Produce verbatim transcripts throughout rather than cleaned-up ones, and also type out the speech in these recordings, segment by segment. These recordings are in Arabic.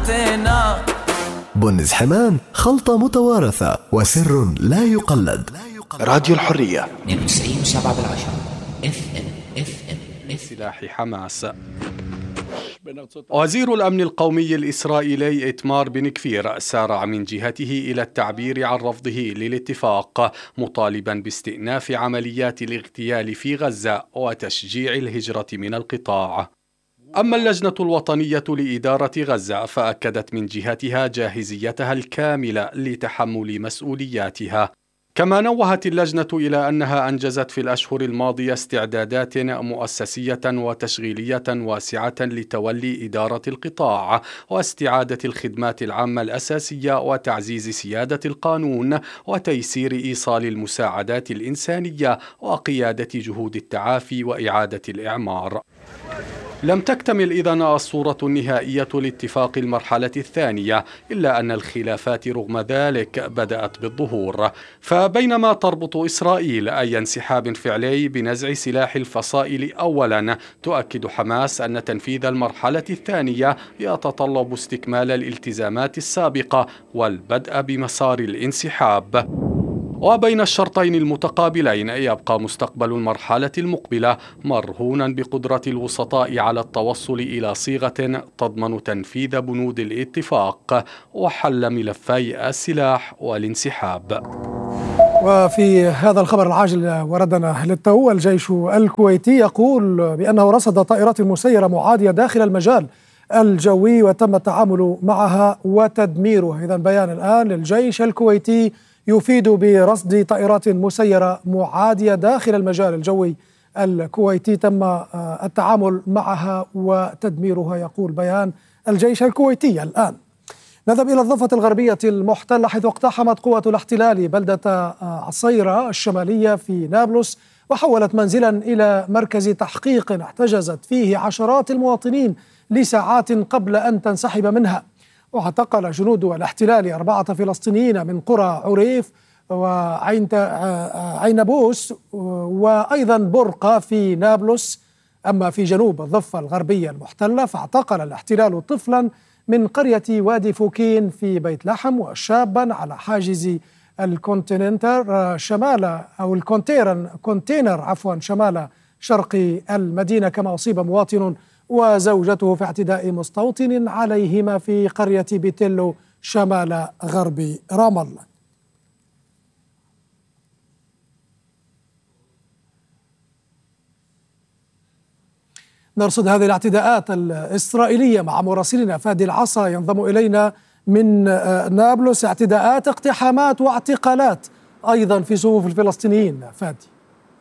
عتينا. بنز حمان، خلطة متوارثة وسر لا يقلد. راديو الحرية اثنين وتسعين وسبعة بالعشرة اف ام اف ام. سلاح حماس. وزير الأمن القومي الإسرائيلي إيتمار بن كفير سارع من جهته إلى التعبير عن رفضه للاتفاق، مطالبا باستئناف عمليات الاغتيال في غزة وتشجيع الهجرة من القطاع. أما اللجنة الوطنية لإدارة غزة فأكدت من جهتها جاهزيتها الكاملة لتحمل مسؤولياتها. كما نوهت اللجنة إلى أنها أنجزت في الأشهر الماضية استعدادات مؤسسية وتشغيلية واسعة لتولي إدارة القطاع واستعادة الخدمات العامة الأساسية وتعزيز سيادة القانون وتيسير إيصال المساعدات الإنسانية وقيادة جهود التعافي وإعادة الإعمار. لم تكتمل إذن الصورة النهائية لاتفاق المرحلة الثانية، إلا أن الخلافات رغم ذلك بدأت بالظهور. فبينما تربط إسرائيل أي انسحاب فعلي بنزع سلاح الفصائل أولا، تؤكد حماس أن تنفيذ المرحلة الثانية يتطلب استكمال الالتزامات السابقة والبدء بمسار الانسحاب. وبين الشرطين المتقابلين يبقى مستقبل المرحلة المقبلة مرهونا بقدرة الوسطاء على التوصل إلى صيغة تضمن تنفيذ بنود الاتفاق وحل ملفي السلاح والانسحاب. وفي هذا الخبر العاجل وردنا للتو، الجيش الكويتي يقول بأنه رصد طائرات مسيرة معادية داخل المجال الجوي وتم التعامل معها وتدميرها. إذن بيان الآن للجيش الكويتي يفيد برصد طائرات مسيرة معادية داخل المجال الجوي الكويتي تم التعامل معها وتدميرها، يقول بيان الجيش الكويتي. الآن نذهب إلى الضفة الغربية المحتلة، حيث اقتحمت قوة الاحتلال بلدة عصيرة الشمالية في نابلس وحولت منزلا إلى مركز تحقيق احتجزت فيه عشرات المواطنين لساعات قبل أن تنسحب منها. واعتقل جنود الاحتلال أربعة فلسطينيين من قرى عريف وعين عينبوس وأيضا برقة في نابلس. أما في جنوب الضفة الغربية المحتلة فاعتقل الاحتلال طفلا من قرية وادي فوكين في بيت لحم وشابا على حاجز الكونتيننتر شمال أو الكونتينر كونتينر عفوا شمال شرق المدينة. كما أصيب مواطن وزوجته في اعتداء مستوطن عليهما في قرية بيتيلو شمال غرب رام الله. نرصد هذه الاعتداءات الإسرائيلية مع مراسلنا فادي العصا ينضم إلينا من نابلس. اعتداءات، اقتحامات واعتقالات أيضا في صفوف الفلسطينيين فادي.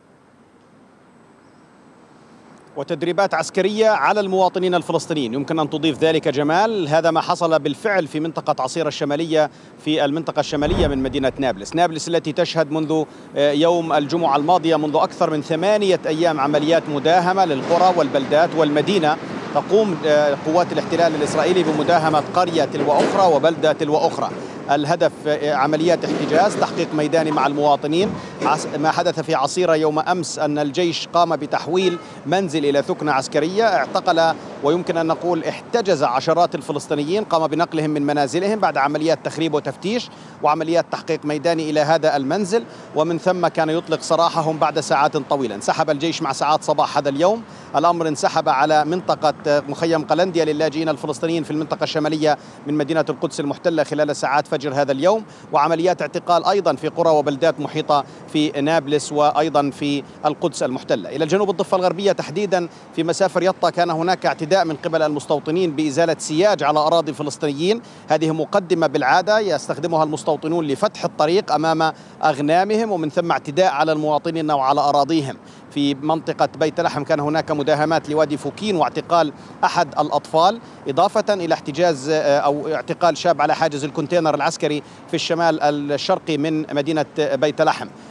وتدريبات عسكرية على المواطنين الفلسطينيين. يمكن أن تضيف ذلك جمال، هذا ما حصل بالفعل في منطقة عصيرة الشمالية في المنطقة الشمالية من مدينة نابلس. نابلس التي تشهد منذ يوم الجمعة الماضية منذ أكثر من ثمانية أيام عمليات مداهمة للقرى والبلدات والمدينة. تقوم قوات الاحتلال الإسرائيلي بمداهمة قرية تلو أخرى وبلدة تلو أخرى. الهدف عمليات احتجاز، تحقيق ميداني مع المواطنين. ما حدث في عصيرة يوم أمس أن الجيش قام بتحويل منزل إلى ثكنة عسكرية، اعتقل ويمكن أن نقول احتجز عشرات الفلسطينيين، قام بنقلهم من منازلهم بعد عمليات تخريب وتفتيش وعمليات تحقيق ميداني إلى هذا المنزل، ومن ثم كان يطلق سراحهم بعد ساعات طويلة. انسحب الجيش مع ساعات صباح هذا اليوم. الأمر انسحب على منطقة مخيم قلنديا للاجئين الفلسطينيين في المنطقة الشمالية من مدينة القدس المحتلة خلال ساعات فجر هذا اليوم، وعمليات اعتقال أيضا في قرى وبلدات محيطة في نابلس وأيضا في القدس المحتلة. إلى جنوب الضفة الغربية تحديدا في مسافر يطا كان هناك اعتداء من قبل المستوطنين بإزالة سياج على أراضي فلسطينيين. هذه مقدمة بالعادة يستخدمها المستوطنون لفتح الطريق أمام أغنامهم، ومن ثم اعتداء على المواطنين وعلى أراضيهم. في منطقة بيت لحم كان هناك مداهمات لوادي فوكين واعتقال أحد الأطفال، إضافة إلى احتجاز أو اعتقال شاب على حاجز الكونتينر العسكري في الشمال الشرقي من مدينة بيت لحم.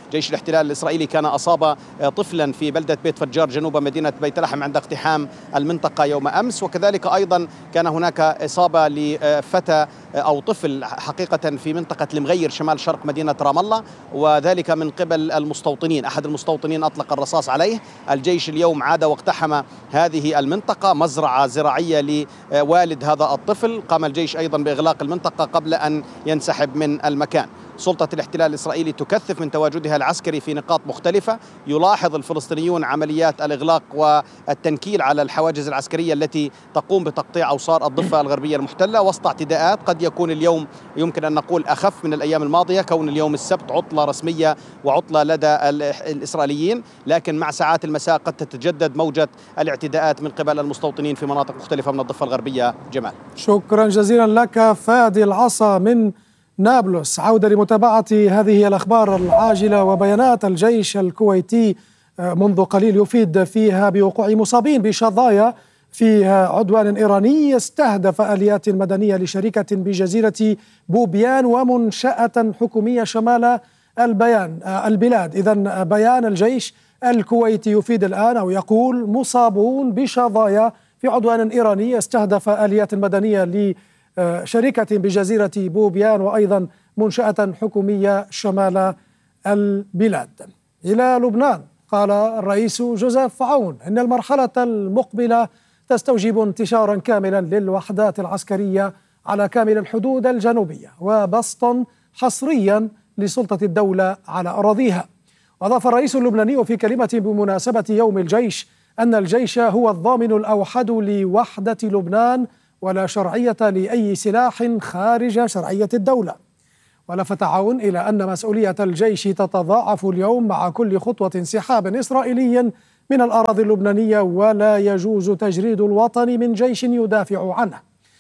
جيش الاحتلال الإسرائيلي كان أصاب طفلا في بلدة بيت فجار جنوب مدينة بيت لحم عند اقتحام المنطقة يوم أمس، وكذلك أيضا كان هناك إصابة لفتى أو طفل حقيقة في منطقة المغير شمال شرق مدينة رام الله، وذلك من قبل المستوطنين. أحد المستوطنين أطلق الرصاص عليه. الجيش اليوم عاد واقتحم هذه المنطقة، مزرعة زراعية لوالد هذا الطفل. قام الجيش أيضا بإغلاق المنطقة قبل أن ينسحب من المكان. سلطة الاحتلال الإسرائيلي تكثف من تواجدها العسكري في نقاط مختلفة. يلاحظ الفلسطينيون عمليات الإغلاق والتنكيل على الحواجز العسكرية التي تقوم بتقطيع أوصار الضفة الغربية المحتلة وسط اعتداءات قد يكون اليوم يمكن أن نقول أخف من الأيام الماضية، كون اليوم السبت عطلة رسمية وعطلة لدى الإسرائيليين، لكن مع ساعات المساء قد تتجدد موجة الاعتداءات من قبل المستوطنين في مناطق مختلفة من الضفة الغربية. جمال، شكرا جزيلا لك فادي العصا من نابلس. عودة لمتابعة هذه الأخبار العاجلة وبيانات الجيش الكويتي منذ قليل يفيد فيها بوقوع مصابين بشظايا في عدوان إيراني استهدف آليات مدنية لشركة بجزيرة بوبيان ومنشأة حكومية شمال البيان البلاد. إذن بيان الجيش الكويتي يفيد الآن أو يقول مصابون بشظايا في عدوان إيراني استهدف آليات مدنية ل شركة بجزيرة بوبيان وأيضا منشأة حكومية شمال البلاد. إلى لبنان، قال الرئيس جوزيف عون إن المرحلة المقبلة تستوجب انتشارا كاملا للوحدات العسكرية على كامل الحدود الجنوبية وبسطا حصريا لسلطة الدولة على أراضيها. وأضاف الرئيس اللبناني في كلمة بمناسبة يوم الجيش أن الجيش هو الضامن الأوحد لوحدة لبنان ولا شرعية لأي سلاح خارج شرعية الدولة. ولفت عون إلى أن مسؤولية الجيش تتضاعف اليوم مع كل خطوة انسحاب إسرائيلي من الأراضي اللبنانية ولا يجوز تجريد الوطن من جيش يدافع عنه.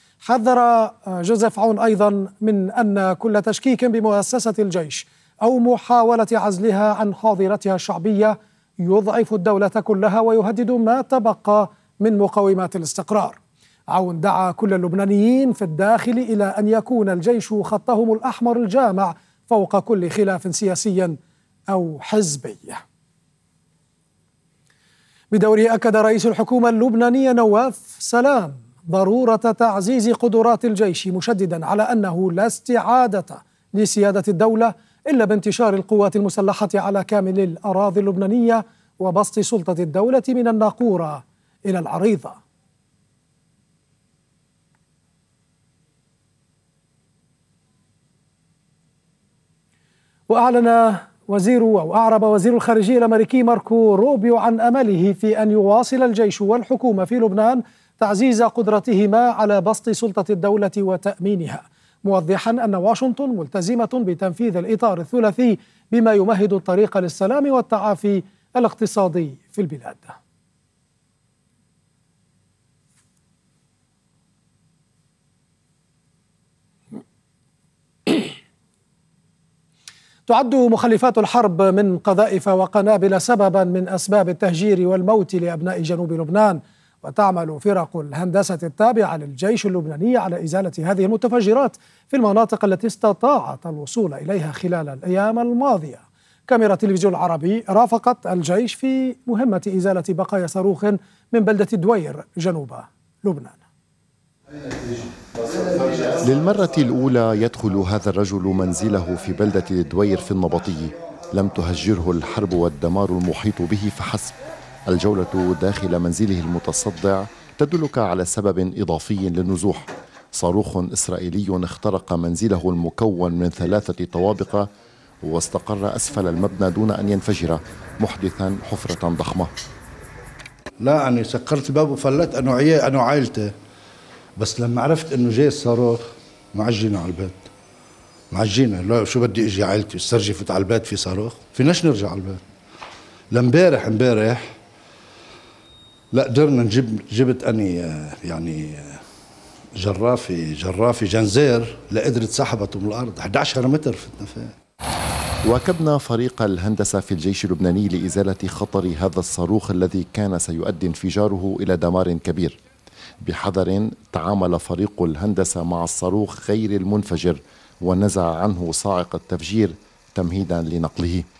حذر جوزيف عون أيضا من أن كل تشكيك بمؤسسة الجيش أو محاولة عزلها عن حاضرتها الشعبية يضعف الدولة كلها ويهدد ما تبقى من مقومات الاستقرار. عون دعا كل اللبنانيين في الداخل إلى أن يكون الجيش خطهم الأحمر الجامع فوق كل خلاف سياسي أو حزبي. بدوره أكد رئيس الحكومة اللبنانية نواف سلام ضرورة تعزيز قدرات الجيش، مشددا على أنه لا استعادة لسيادة الدولة إلا بانتشار القوات المسلحة على كامل الأراضي اللبنانية وبسط سلطة الدولة من الناقورة إلى العريضة. وأعلن وزير أو أعرب وزير الخارجية الأمريكي ماركو روبيو عن أمله في أن يواصل الجيش والحكومة في لبنان تعزيز قدرتهما على بسط سلطة الدولة وتأمينها، موضحا أن واشنطن ملتزمة بتنفيذ الإطار الثلاثي بما يمهد الطريق للسلام والتعافي الاقتصادي في البلاد. تعد مخلفات الحرب من قذائف وقنابل سببا من أسباب التهجير والموت لأبناء جنوب لبنان، وتعمل فرق الهندسة التابعة للجيش اللبناني على إزالة هذه المتفجرات في المناطق التي استطاعت الوصول إليها خلال الأيام الماضية. كاميرا تلفزيون العربي رافقت الجيش في مهمة إزالة بقايا صاروخ من بلدة دوير جنوب لبنان. للمرة الأولى يدخل هذا الرجل منزله في بلدة دوير في النبطي. لم تهجره الحرب والدمار المحيط به فحسب. الجولة داخل منزله المتصدع تدلك على سبب إضافي للنزوح. صاروخ إسرائيلي اخترق منزله المكون من ثلاثة طوابق واستقر أسفل المبنى دون أن ينفجر، محدثا حفرة ضخمة. لا أنا سكرت الباب وفلت أنا وعي أنا وعائلتي، بس لما عرفت إنه جاي الصاروخ معجينا على البيت. معجينا، لا شو بدي اجي عائلتي استرجفت على البيت في صاروخ؟ فيناش نرجع على البيت. لامبارح امبارح لا قدرنا نجيب جبت اني يعني جرافي جرافي جنزير لقدرت سحبته من الارض أحد عشر متر فتنا فيه. واكبنا فريق الهندسة في الجيش اللبناني لإزالة خطر هذا الصاروخ الذي كان سيؤدي انفجاره إلى دمار كبير. بحذر تعامل فريق الهندسة مع الصاروخ غير المنفجر ونزع عنه صاعق التفجير تمهيدا لنقله.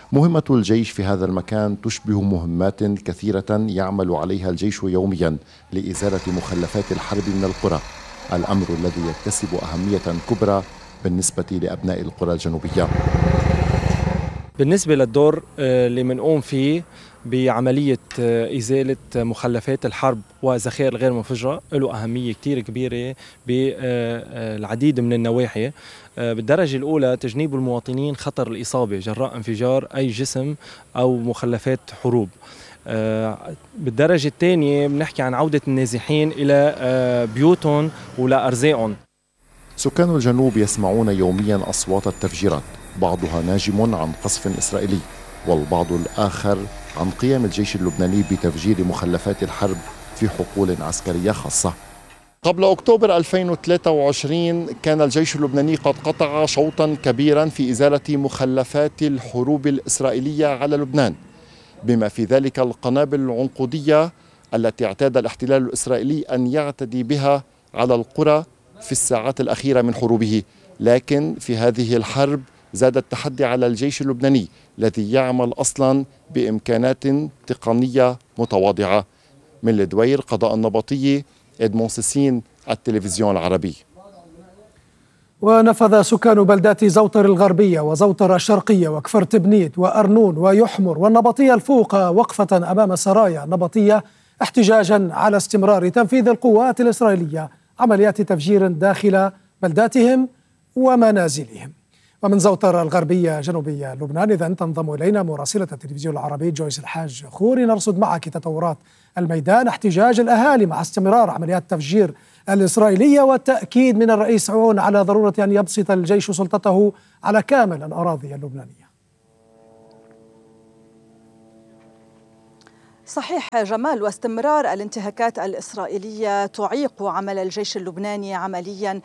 مهمة الجيش في هذا المكان تشبه مهمات كثيرة يعمل عليها الجيش يوميا لإزالة مخلفات الحرب من القرى، الأمر الذي يكتسب أهمية كبرى بالنسبة لأبناء القرى الجنوبية. بالنسبة للدور اللي منقوم فيه بعملية إزالة مخلفات الحرب والذخائر الغير منفجرة له أهمية كتير كبيرة بالعديد من النواحي. بالدرجة الأولى تجنيب المواطنين خطر الإصابة جراء انفجار أي جسم أو مخلفات حروب. بالدرجة الثانية بنحكي عن عودة النازحين إلى بيوتهم ولأرزاقهم. سكان الجنوب يسمعون يوميا أصوات التفجيرات، بعضها ناجم عن قصف إسرائيلي والبعض الآخر عن قيام الجيش اللبناني بتفجير مخلفات الحرب في حقول عسكرية خاصة. قبل أكتوبر ألفين وثلاثة وعشرين كان الجيش اللبناني قد قطع شوطا كبيرا في إزالة مخلفات الحروب الإسرائيلية على لبنان، بما في ذلك القنابل العنقودية التي اعتاد الاحتلال الإسرائيلي أن يعتدي بها على القرى في الساعات الأخيرة من حروبه. لكن في هذه الحرب زاد التحدي على الجيش اللبناني الذي يعمل أصلا بإمكانات تقنية متواضعة. من الدوير قضاء النبطية، إدمون سيسين، التلفزيون العربي. ونفذ سكان بلدات زوطر الغربية وزوطر الشرقية وكفر تبنيت وأرنون ويحمر والنبطية الفوق وقفة أمام سرايا النبطية احتجاجا على استمرار تنفيذ القوات الإسرائيلية عمليات تفجير داخل بلداتهم ومنازلهم. ومن زوطر الغربية جنوبية لبنان إذن تنضم إلينا مراسلة التلفزيون العربي جويس الحاج خوري نرصد معك تطورات الميدان، احتجاج الأهالي مع استمرار عمليات التفجير الإسرائيلية والتأكيد من الرئيس عون على ضرورة أن يبسط الجيش سلطته على كامل الأراضي اللبنانية. صحيح جمال، واستمرار الانتهاكات الإسرائيلية تعيق عمل الجيش اللبناني عمليا